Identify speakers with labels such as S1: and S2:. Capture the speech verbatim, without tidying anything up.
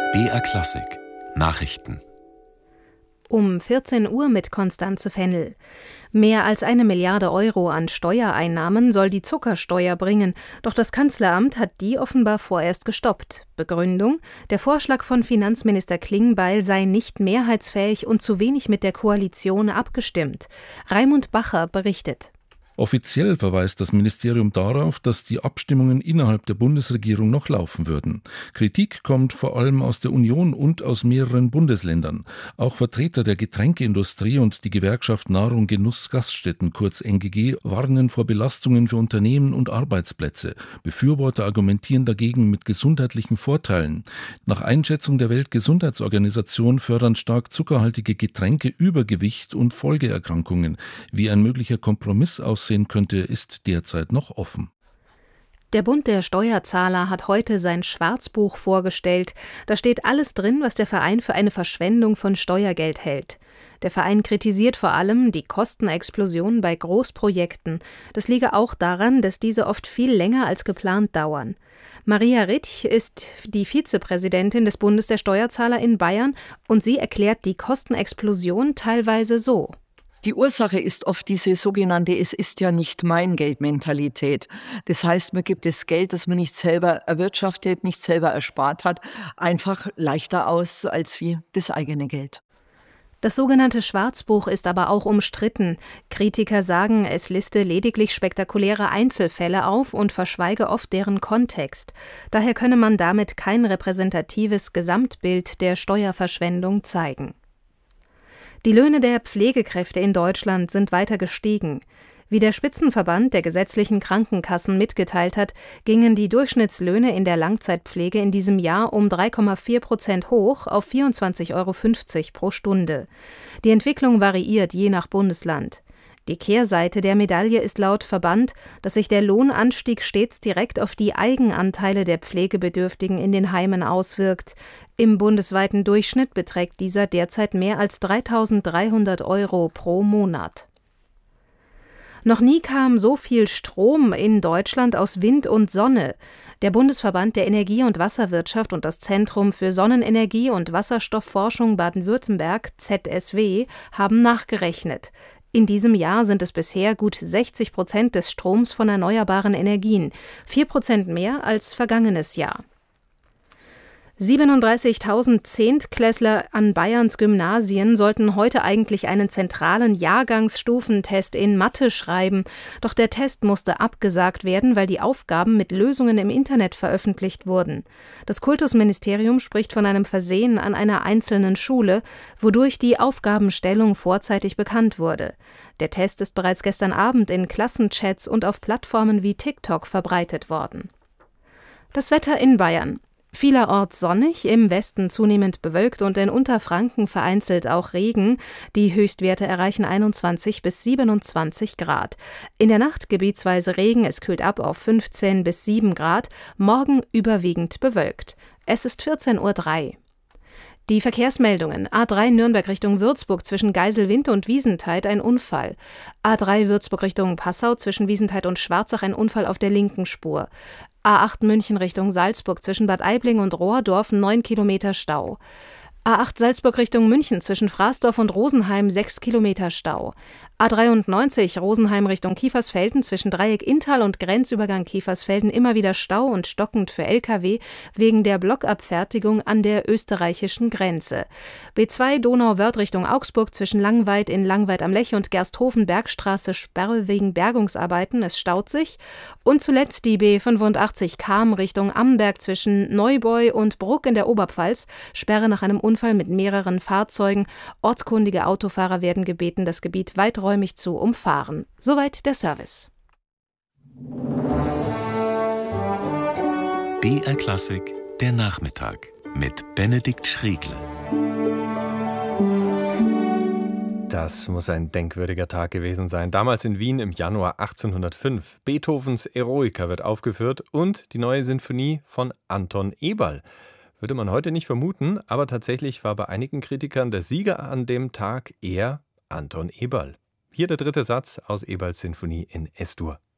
S1: B R Klassik Nachrichten.
S2: Um vierzehn Uhr mit Constanze Fennel. Mehr als eine Milliarde Euro an Steuereinnahmen soll die Zuckersteuer bringen, doch das Kanzleramt hat die offenbar vorerst gestoppt. Begründung: Der Vorschlag von Finanzminister Klingbeil sei nicht mehrheitsfähig und zu wenig mit der Koalition abgestimmt. Raimund Bacher berichtet.
S3: Offiziell verweist das Ministerium darauf, dass die Abstimmungen innerhalb der Bundesregierung noch laufen würden. Kritik kommt vor allem aus der Union und aus mehreren Bundesländern. Auch Vertreter der Getränkeindustrie und die Gewerkschaft Nahrung Genuss Gaststätten, kurz N G G, warnen vor Belastungen für Unternehmen und Arbeitsplätze. Befürworter argumentieren dagegen mit gesundheitlichen Vorteilen. Nach Einschätzung der Weltgesundheitsorganisation fördern stark zuckerhaltige Getränke Übergewicht und Folgeerkrankungen. Wie ein möglicher Kompromiss aussehen könnte, ist derzeit noch offen.
S2: Der Bund der Steuerzahler hat heute sein Schwarzbuch vorgestellt. Da steht alles drin, was der Verein für eine Verschwendung von Steuergeld hält. Der Verein kritisiert vor allem die Kostenexplosion bei Großprojekten. Das liege auch daran, dass diese oft viel länger als geplant dauern. Maria Ritsch ist die Vizepräsidentin des Bundes der Steuerzahler in Bayern und sie erklärt die Kostenexplosion teilweise so.
S4: Die Ursache ist oft diese sogenannte Es ist ja nicht mein Geld-Mentalität. Das heißt, man gibt das Geld, das man nicht selber erwirtschaftet, nicht selber erspart hat, einfach leichter aus als wie das eigene Geld.
S2: Das sogenannte Schwarzbuch ist aber auch umstritten. Kritiker sagen, es liste lediglich spektakuläre Einzelfälle auf und verschweige oft deren Kontext. Daher könne man damit kein repräsentatives Gesamtbild der Steuerverschwendung zeigen. Die Löhne der Pflegekräfte in Deutschland sind weiter gestiegen. Wie der Spitzenverband der gesetzlichen Krankenkassen mitgeteilt hat, gingen die Durchschnittslöhne in der Langzeitpflege in diesem Jahr um drei Komma vier Prozent hoch auf vierundzwanzig Euro fünfzig pro Stunde. Die Entwicklung variiert je nach Bundesland. Die Kehrseite der Medaille ist laut Verband, dass sich der Lohnanstieg stets direkt auf die Eigenanteile der Pflegebedürftigen in den Heimen auswirkt. Im bundesweiten Durchschnitt beträgt dieser derzeit mehr als dreitausenddreihundert Euro pro Monat. Noch nie kam so viel Strom in Deutschland aus Wind und Sonne. Der Bundesverband der Energie- und Wasserwirtschaft und das Zentrum für Sonnenenergie und Wasserstoffforschung Baden-Württemberg, Z S W, haben nachgerechnet. In diesem Jahr sind es bisher gut sechzig Prozent des Stroms von erneuerbaren Energien, vier Prozent mehr als vergangenes Jahr. siebenunddreißigtausend Zehntklässler an Bayerns Gymnasien sollten heute eigentlich einen zentralen Jahrgangsstufentest in Mathe schreiben. Doch der Test musste abgesagt werden, weil die Aufgaben mit Lösungen im Internet veröffentlicht wurden. Das Kultusministerium spricht von einem Versehen an einer einzelnen Schule, wodurch die Aufgabenstellung vorzeitig bekannt wurde. Der Test ist bereits gestern Abend in Klassenchats und auf Plattformen wie TikTok verbreitet worden. Das Wetter in Bayern. Vielerorts sonnig, im Westen zunehmend bewölkt und in Unterfranken vereinzelt auch Regen. Die Höchstwerte erreichen einundzwanzig bis siebenundzwanzig Grad. In der Nacht gebietsweise Regen, es kühlt ab auf fünfzehn bis sieben Grad. Morgen überwiegend bewölkt. Es ist vierzehn Uhr drei. Die Verkehrsmeldungen. A drei Nürnberg Richtung Würzburg zwischen Geiselwind und Wiesentheid ein Unfall. A drei Würzburg Richtung Passau zwischen Wiesentheid und Schwarzach ein Unfall auf der linken Spur. A acht München Richtung Salzburg zwischen Bad Aibling und Rohrdorf neun Kilometer Stau. A acht Salzburg Richtung München zwischen Fraßdorf und Rosenheim sechs Kilometer Stau. A dreiundneunzig Rosenheim Richtung Kiefersfelden zwischen Dreieck Inntal und Grenzübergang Kiefersfelden immer wieder Stau und stockend für L K W wegen der Blockabfertigung an der österreichischen Grenze. B zwei Donauwörth Richtung Augsburg zwischen Langweid in Langweid am Lech und Gersthofen-Bergstraße Sperre wegen Bergungsarbeiten, es staut sich. Und zuletzt die B fünfundachtzig Cham Richtung Amberg zwischen Neubeu und Bruck in der Oberpfalz, Sperre nach einem Unfall mit mehreren Fahrzeugen. Ortskundige Autofahrer werden gebeten, das Gebiet weiträumig zu umfahren. Soweit der Service.
S1: B R Klassik, der Nachmittag mit Benedikt Schriegler.
S5: Das muss ein denkwürdiger Tag gewesen sein. Damals in Wien im Januar achtzehnhundertfünf. Beethovens Eroica wird aufgeführt und die neue Sinfonie von Anton Eberl. Würde man heute nicht vermuten, aber tatsächlich war bei einigen Kritikern der Sieger an dem Tag eher Anton Eberl. Hier der dritte Satz aus Eberls Sinfonie in Es-Dur.